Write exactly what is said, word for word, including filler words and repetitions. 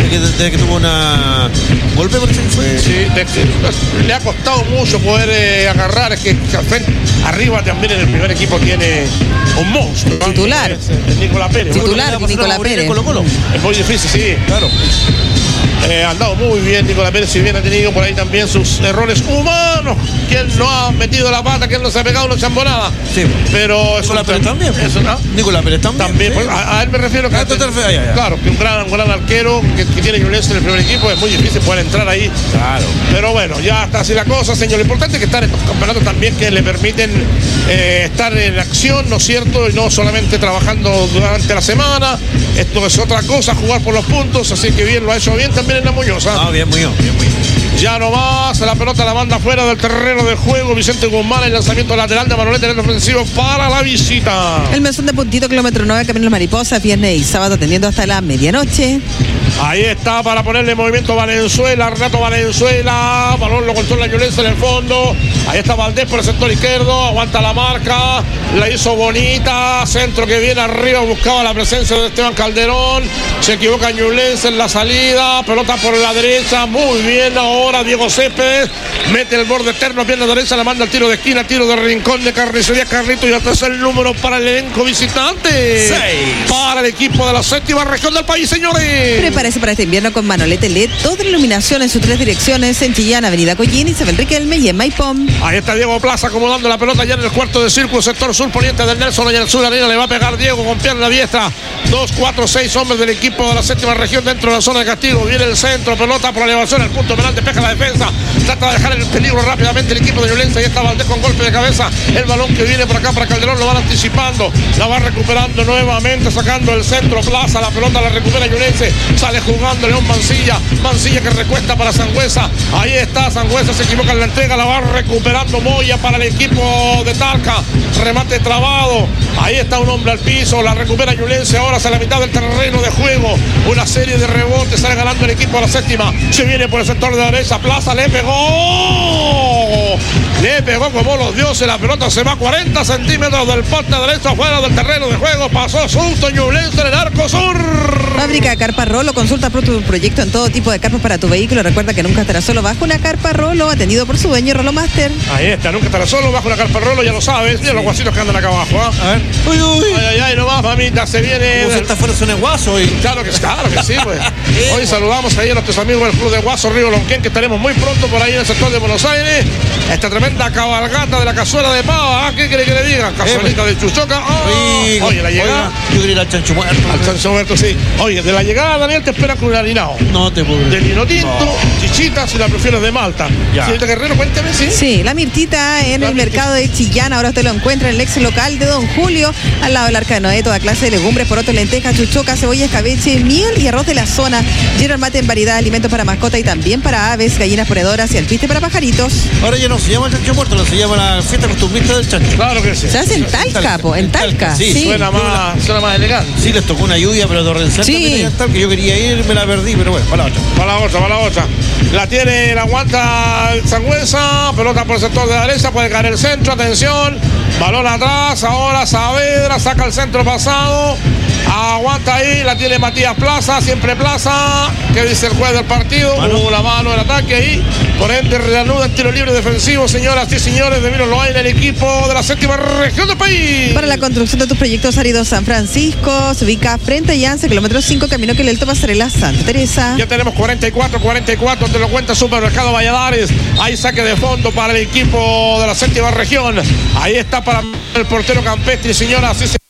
desde que, desde que tuvo una golpe, por ejemplo, fue... Sí, de, de, le ha costado mucho poder eh, agarrar, es que al frente, arriba también en el primer equipo tiene un monstruo. Titular. Es, es Nicolás Pérez. Titular, bueno, Nicolás Pérez. Colo -Colo. Es muy difícil, sí, claro. Eh, ha andado muy bien Nicolás Pérez, si bien ha tenido por ahí también sus errores humanos. Quien no ha metido la pata, quien no se ha pegado una chambonada. Sí. Pero Nicolás Pérez también. Eso, ¿no? Nicolás Pérez también. También, sí. pues, a, a él me refiero. Que, a te refieres, ya, ya. Claro, que un gran, un gran arquero que, que tiene Ñublense en el primer equipo, es muy difícil poder entrar ahí. Claro. Pero bueno, ya está así la cosa, señor. Lo importante es que están en estos campeonatos también que le permiten eh, estar en acción, ¿no es cierto? Y no solamente trabajando durante la semana. Esto es otra cosa, jugar por los puntos, así que bien, lo ha hecho bien también en la Muñoz. Ah, bien, muy bien, bien, muy bien. Ya no más, la pelota la manda fuera del terreno de juego. Vicente Guzmán, el lanzamiento lateral de Manolete en el ofensivo para la visita. El mesón de Puntito, kilómetro nueve, Camino Las Mariposas, viernes y sábado atendiendo hasta la medianoche. Ahí está para ponerle movimiento Valenzuela, Renato Valenzuela, balón lo controla Ñublense en el fondo. Ahí está Valdés por el sector izquierdo, aguanta la marca, la hizo bonita, centro que viene arriba, buscaba la presencia de Esteban Calderón, se equivoca Ñublense en la salida, pelota por la derecha, muy bien ahora Diego Céspedes, mete el borde eterno, pierna derecha, la manda al tiro de esquina, tiro de rincón de Carnicería Carrito y hasta es el número para el elenco visitante. Seis. Para el equipo de la séptima región del país, señores. Prepárese para este invierno con Manolete L E D, toda la iluminación en sus tres direcciones, en Chillán, Avenida Collín, Isabel Riquelme y en Maipón. Ahí está Diego Plaza acomodando la pelota ya en el cuarto de círculo, sector sur poniente del Nelson, allá en el sur arena, le va a pegar Diego con pierna diestra. Dos, cuatro, seis hombres del equipo de la séptima región dentro de la zona de castigo. Viene el centro, pelota por elevación al punto penal, despeja la defensa, trata de dejar en peligro rápidamente el equipo de Ñublense. Ahí está Valdés con golpe de cabeza, el balón que viene por acá para Calderón, lo van anticipando, la va recuperando nuevamente, sacando el centro Plaza, la pelota la recupera Ñublense, sale jugando León Mancilla, Mancilla que recuesta para Sangüesa, ahí está Sangüesa, se equivoca en la entrega, la va recuperando Moya para el equipo de Talca, remate trabado, ahí está un hombre al piso, la recupera Ñublense ahora hacia la mitad del terreno de juego, una serie de rebotes, sale ganando el equipo de la séptima, se viene por el sector de la derecha, Plaza le pegó, le pegó como los dioses, la pelota se va a cuarenta centímetros del poste derecho afuera del terreno de juego, pasó susto Ñublense en el arco sur. Fábrica Carpa Rolo, consulta por tu proyecto en todo tipo de carpas para tu vehículo. Recuerda que nunca estarás solo bajo una carpa Rolo, atendido por su dueño Rolo Master. Ahí está, nunca estarás solo bajo una carpa Rolo, ya lo sabes. Mira los guasitos que andan acá abajo. ¿eh? A ver. Uy, uy. Ay, ay, ay, nomás, mamita, se viene. Como si esta fuera un guaso hoy. Claro que, claro que sí, pues. Hoy saludamos ahí a nuestros amigos del Club de Guaso Río Lonquén, que estaremos muy pronto por ahí en el sector de Buenos Aires. Esta tremenda cabalgata de la cazuela de pava. ¿Ah? ¿Qué quiere que le diga? Cazuelita de chuchoca. Oh, oye, la llegada. Oiga, yo quería ir al chancho muerto. Al chancho muerto, sí. Oye, de la llegada, Daniel, te espera con un harinado. No te puedo. De vino tinto, no. Chichita, si la prefieres de Malta. Ya. Señorita Guerrero, cuénteme, ¿sí? Sí, la mirtita en La el mirtita. mercado de Chillán. Ahora usted lo encuentra en el ex local de Don Julio, al lado del Arca de Noé, toda clase de legumbres, porotos, lentejas, chuchoca, cebolla, escabeche, miel y arroz de la zona. Lleno el mate en variedad de alimentos para mascota y también para aves, gallinas ponedoras y alpiste para pajaritos. Ahora ya no se llama el chancho muerto, no se llama la fiesta costumbrista del chancho. Claro que sí. Se hace en Talca, po, en Talca. Sí, Sí. Suena más, suena más elegante. Sí, les tocó una lluvia, pero torrencial Sí. también allá en Talca, que yo quería ir, me la perdí, pero bueno, para la otra. Para la otra, para la otra. La tiene, la aguanta el Sangüesa, pelota por el sector de la derecha, puede caer el centro, atención, balón atrás, ahora Saavedra, saca el centro pasado, aguanta ahí, la tiene Matías Plaza, siempre Plaza, ¿qué dice el juez del partido? Mano. Hubo la mano del ataque ahí, por ende reanuda el tiro libre defensivo, señoras y señores, de Miro Loaina, el equipo de la séptima región del país. Para la construcción de tus proyectos áridos San Francisco, se ubica frente a Yance, kilómetro cinco, camino que el Pasarela Santa Teresa. Ya tenemos cuarenta y cuatro, cuarenta y cuatro, te lo cuenta Supermercado Valladares. Hay saque de fondo para el equipo de la séptima región. Ahí está para el portero Campestri, señoras y señores.